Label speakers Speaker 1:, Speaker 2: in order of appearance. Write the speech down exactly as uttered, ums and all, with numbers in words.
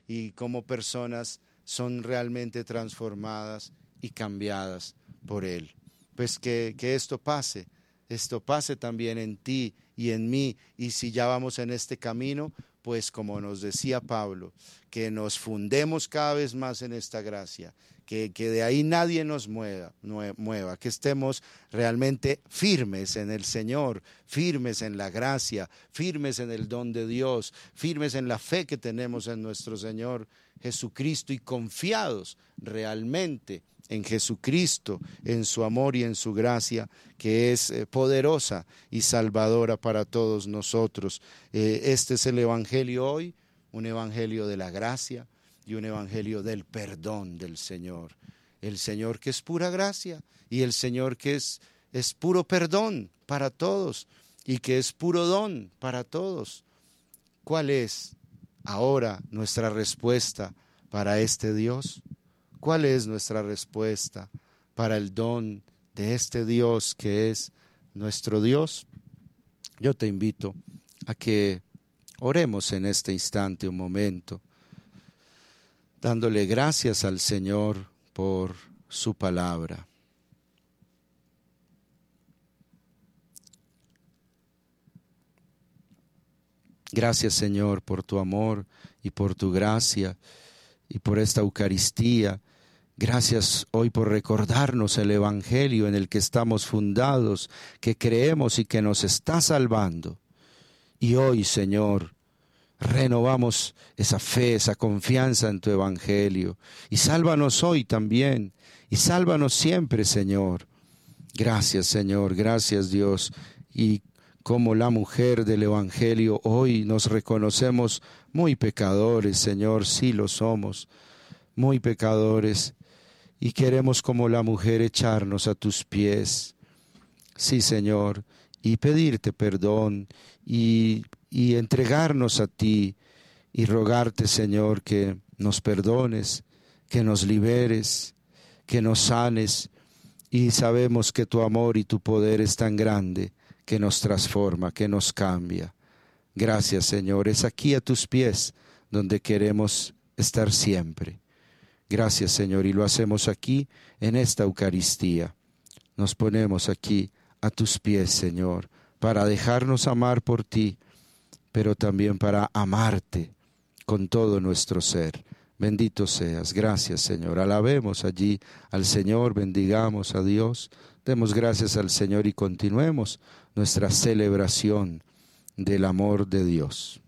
Speaker 1: y cómo personas son realmente transformadas y cambiadas por Él. Pues que, que esto pase, esto pase también en ti y en mí, y si ya vamos en este camino, pues como nos decía Pablo, que nos fundemos cada vez más en esta gracia, que, que de ahí nadie nos mueva, mueva, que estemos realmente firmes en el Señor, firmes en la gracia, firmes en el don de Dios, firmes en la fe que tenemos en nuestro Señor Jesucristo y confiados realmente en Jesucristo, en su amor y en su gracia, que es eh, poderosa y salvadora para todos nosotros. Eh, este es el Evangelio hoy, un Evangelio de la gracia y un Evangelio del perdón del Señor. El Señor que es pura gracia y el Señor que es, es puro perdón para todos y que es puro don para todos. ¿Cuál es ahora nuestra respuesta para este Dios? ¿Cuál es nuestra respuesta para el don de este Dios que es nuestro Dios? Yo te invito a que oremos en este instante un momento, dándole gracias al Señor por su palabra. Gracias, Señor, por tu amor y por tu gracia y por esta Eucaristía. Gracias hoy por recordarnos el Evangelio en el que estamos fundados, que creemos y que nos está salvando. Y hoy, Señor, renovamos esa fe, esa confianza en tu Evangelio. Y sálvanos hoy también, y sálvanos siempre, Señor. Gracias, Señor, gracias, Dios. Y como la mujer del Evangelio, hoy nos reconocemos muy pecadores, Señor, sí lo somos, muy pecadores. Y queremos como la mujer echarnos a tus pies, sí, Señor, y pedirte perdón y, y entregarnos a ti y rogarte, Señor, que nos perdones, que nos liberes, que nos sanes, y sabemos que tu amor y tu poder es tan grande que nos transforma, que nos cambia. Gracias, Señor, es aquí a tus pies donde queremos estar siempre. Gracias, Señor, y lo hacemos aquí en esta Eucaristía. Nos ponemos aquí a tus pies, Señor, para dejarnos amar por ti, pero también para amarte con todo nuestro ser. Bendito seas. Gracias, Señor. Alabemos allí al Señor, bendigamos a Dios, demos gracias al Señor y continuemos nuestra celebración del amor de Dios.